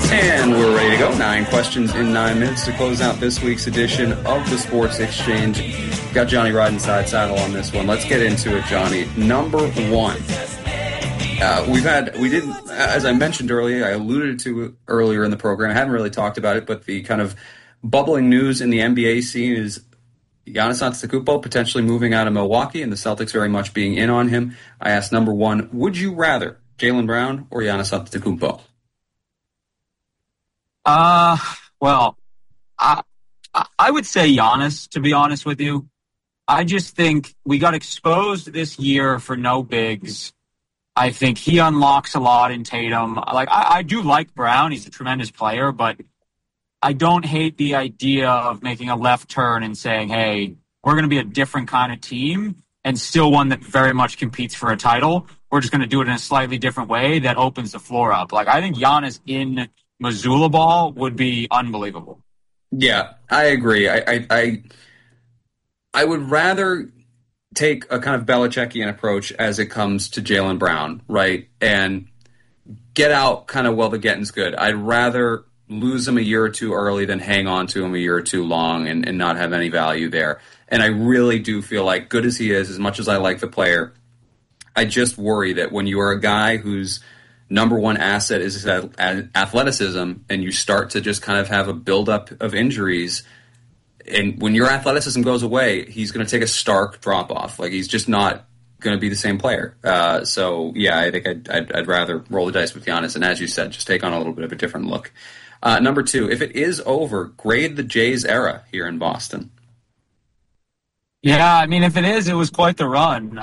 And we're ready to go. 9 questions in 9 minutes to close out this week's edition of the Sports Exchange. Got Johnny riding side saddle on this one. Let's get into it, Johnny. Number 1. We didn't, as I mentioned earlier, I alluded to it earlier in the program. I haven't really talked about it, but the kind of bubbling news in the NBA scene is Giannis Antetokounmpo potentially moving out of Milwaukee and the Celtics very much being in on him. I asked number 1, would you rather Jaylen Brown or Giannis Antetokounmpo? Well, I would say Giannis, to be honest with you. I just think we got exposed this year for no bigs. I think he unlocks a lot in Tatum. I do like Brown. He's a tremendous player, but I don't hate the idea of making a left turn and saying, hey, we're going to be a different kind of team and still one that very much competes for a title. We're just going to do it in a slightly different way that opens the floor up. I think Giannis in Missoula ball would be unbelievable. Yeah, I agree. I would rather take a kind of Belichickian approach as it comes to Jaylen Brown, right? And get out kind of while the getting's good. I'd rather lose him a year or two early than hang on to him a year or two long and not have any value there. And I really do feel like, good as he is, as much as I like the player, I just worry that when you are a guy whose number one asset is his athleticism and you start to just kind of have a buildup of injuries, and when your athleticism goes away, he's going to take a stark drop-off. He's just not going to be the same player. So, yeah, I think I'd rather roll the dice with Giannis, and as you said, just take on a little bit of a different look. Number 2, if it is over, grade the Jays era here in Boston. Yeah, I mean, if it is, it was quite the run.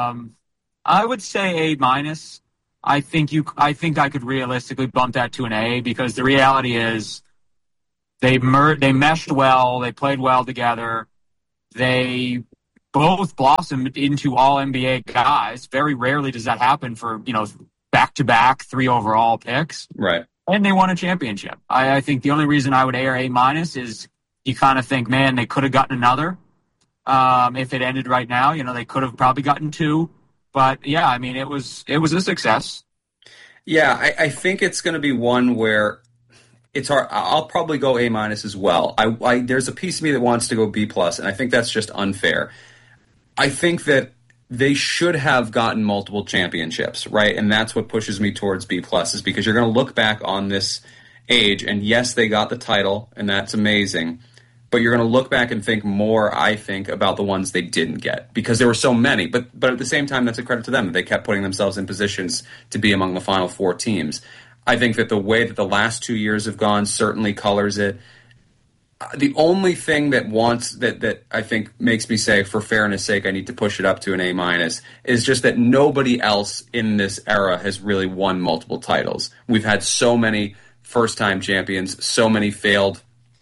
I would say A-. I think I could realistically bump that to an A, because the reality is they meshed well, they played well together, they both blossomed into all NBA guys. Very rarely does that happen for back-to-back 3 overall picks. Right. And they won a championship. I think the only reason I would A or A- is you kind of think, man, they could have gotten another. If it ended right now, they could have probably gotten 2. But yeah, I mean, it was a success. Yeah, I think it's going to be one where it's hard. I'll probably go A- as well. There's a piece of me that wants to go B+, and I think that's just unfair. I think that they should have gotten multiple championships, right? And that's what pushes me towards B+, is because you're going to look back on this age, and yes, they got the title, and that's amazing. But you're going to look back and think more, I think, about the ones they didn't get, because there were so many. But at the same time, that's a credit to them that they kept putting themselves in positions to be among the final 4 teams. I think that the way that the last 2 years have gone certainly colors it. The only thing that I think makes me say, for fairness sake, I need to push it up to an A- is just that nobody else in this era has really won multiple titles. We've had so many first-time champions, so many failed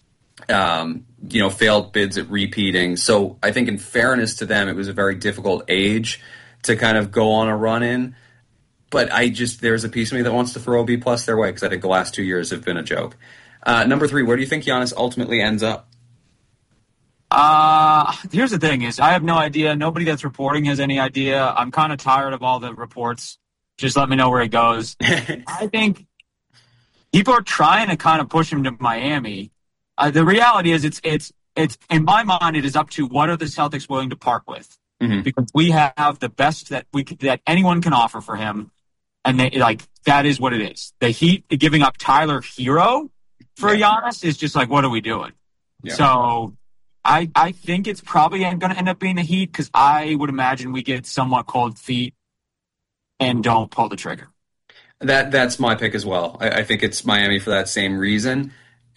bids at repeating. So I think in fairness to them, it was a very difficult age to kind of go on a run in. But there's a piece of me that wants to throw a B+ their way, because I think the last 2 years have been a joke. Number 3, where do you think Giannis ultimately ends up? Here's the thing is, I have no idea. Nobody that's reporting has any idea. I'm kind of tired of all the reports. Just let me know where he goes. I think people are trying to kind of push him to Miami. The reality is, it's in my mind, it is up to what are the Celtics willing to part with, because we have the best that anyone can offer for him, and that is what it is. The Heat giving up Tyler Hero for Giannis is just what are we doing? Yeah. So I think it's probably going to end up being the Heat, because I would imagine we get somewhat cold feet and don't pull the trigger. That's my pick as well. I think it's Miami for that same reason.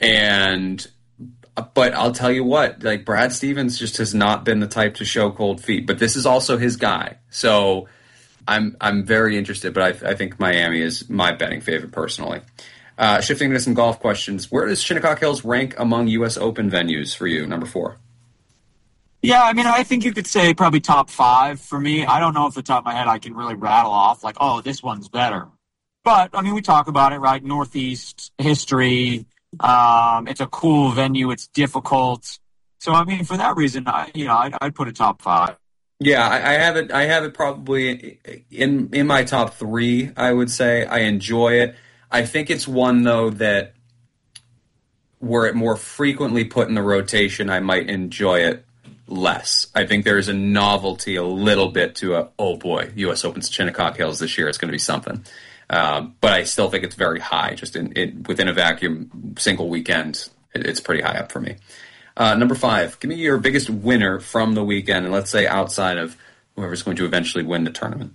But I'll tell you what, Brad Stevens just has not been the type to show cold feet. But this is also his guy, so I'm very interested. But I think Miami is my betting favorite personally. Shifting to some golf questions, where does Shinnecock Hills rank among U.S. Open venues for you? Number 4. Yeah, I mean, I think you could say probably top 5 for me. I don't know off the top of my head I can really rattle off this one's better. But I mean, we talk about it, right? Northeast history. It's a cool venue. It's difficult. So, I mean, for that reason, I'd put a top 5. Yeah, I have it probably in my top 3, I would say. I enjoy it. I think it's one, though, that were it more frequently put in the rotation, I might enjoy it less. I think there's a novelty a little bit to oh boy, U.S. Open's Shinnecock Hills this year. It's going to be something. But I still think it's very high. Just within a vacuum, single weekend, it's pretty high up for me. Number 5, give me your biggest winner from the weekend, and let's say outside of whoever's going to eventually win the tournament.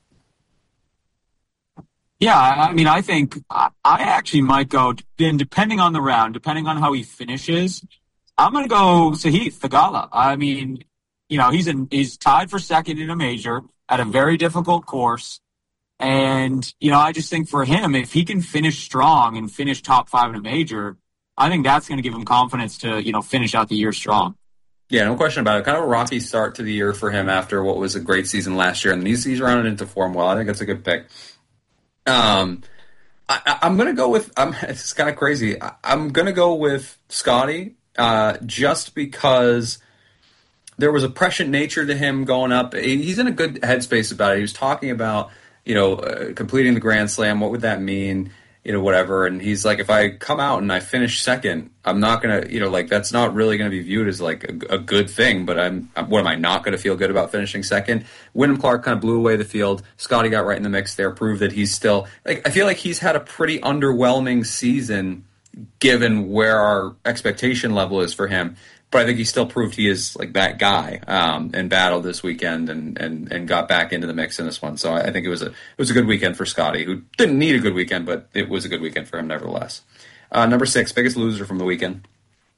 Yeah, I mean, I think I actually might go, depending on the round, depending on how he finishes, I'm going to go Sahith Theegala. I mean, he's tied for second in a major at a very difficult course. And, I just think for him, if he can finish strong and finish top 5 in a major, I think that's going to give him confidence to, finish out the year strong. Yeah, no question about it. Kind of a rocky start to the year for him after what was a great season last year. And he's rounded into form well. I think that's a good pick. I'm going to go with, it's kind of crazy. I'm going to go with Scotty just because there was a prescient nature to him going up. He's in a good headspace about it. He was talking about, completing the Grand Slam. What would that mean? Whatever. And he's like, if I come out and I finish second, I'm not going to, that's not really going to be viewed as like a good thing, but what am I not going to feel good about finishing second? Wyndham Clark kind of blew away the field. Scotty got right in the mix there, proved that he's still, I feel like he's had a pretty underwhelming season given where our expectation level is for him. But I think he still proved he is like that guy and battled this weekend and got back into the mix in this one. So I think it was a good weekend for Scotty, who didn't need a good weekend, but it was a good weekend for him nevertheless. Number 6, biggest loser from the weekend.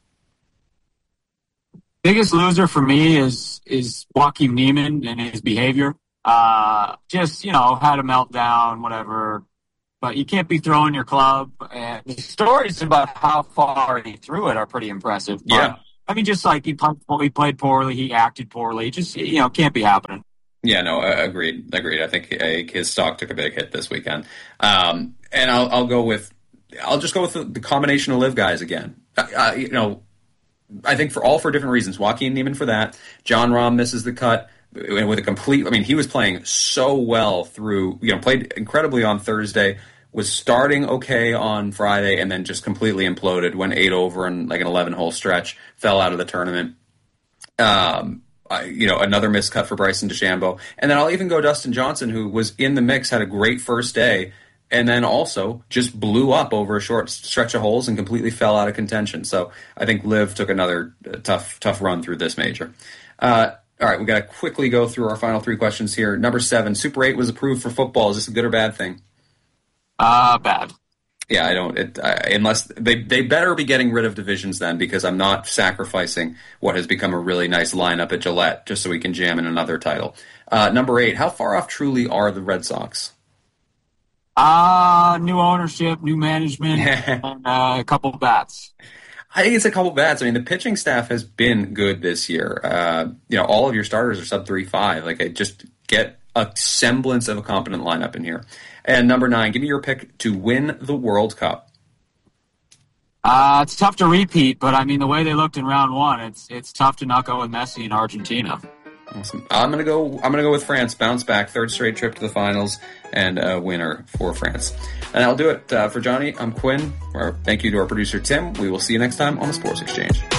Biggest loser for me is Joaquin Niemann and his behavior. Just had a meltdown, whatever. But you can't be throwing your club. And the stories about how far he threw it are pretty impressive. Yeah. I mean, just like he played poorly, he acted poorly. Just, can't be happening. Yeah, no, agreed. I think his stock took a big hit this weekend. And I'll just go with the combination of live guys again. I think for different reasons. Joaquin Niemann for that. Jon Rahm misses the cut with a complete, he was playing so well through, played incredibly on Thursday, was starting okay on Friday, and then just completely imploded, went 8 over in like an 11-hole stretch, fell out of the tournament. Another missed cut for Bryson DeChambeau. And then I'll even go Dustin Johnson, who was in the mix, had a great first day, and then also just blew up over a short stretch of holes and completely fell out of contention. So I think Liv took another tough run through this major. All right, we got to quickly go through our final 3 questions here. Number 7, Super 8 was approved for football. Is this a good or bad thing? Bad. Yeah, I don't. Unless they better be getting rid of divisions then, because I'm not sacrificing what has become a really nice lineup at Gillette just so we can jam in another title. Number 8, how far off truly are the Red Sox? New ownership, new management, and a couple bats. I think it's a couple bats. The pitching staff has been good this year. All of your starters are sub 3.5. Just get a semblance of a competent lineup in here. And number 9, give me your pick to win the World Cup. It's tough to repeat, but the way they looked in round 1, it's tough to not go with Messi in Argentina. Awesome. I'm gonna go with France. Bounce back, 3rd straight trip to the finals, and a winner for France. And that'll do it for Johnny. I'm Quinn. Thank you to our producer Tim. We will see you next time on the Sports Exchange.